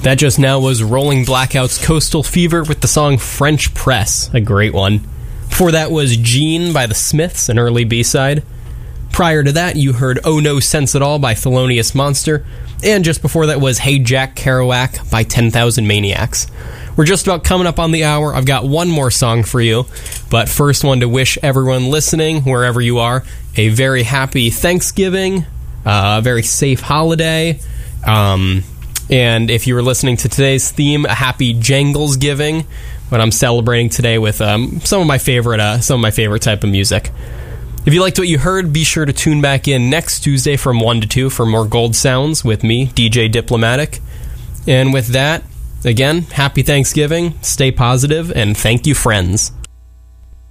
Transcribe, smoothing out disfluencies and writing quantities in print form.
That just now was Rolling Blackout's Coastal Fever with the song French Press, a great one. Before that was Gene by the Smiths, an early B-side. Prior to that, you heard Oh No Sense at All by Thelonious Monster. And just before that was Hey Jack Kerouac by 10,000 Maniacs. We're just about coming up on the hour. I've got one more song for you. But first, one to wish everyone listening, wherever you are, a very happy Thanksgiving, a very safe holiday. And if you were listening to today's theme, a happy Janglesgiving. But I'm celebrating today with some of my favorite type of music. If you liked what you heard, be sure to tune back in next Tuesday from 1 to 2 for more Gold Sounds with me, DJ Diplomatic. And with that, again, happy Thanksgiving, stay positive, and thank you, friends.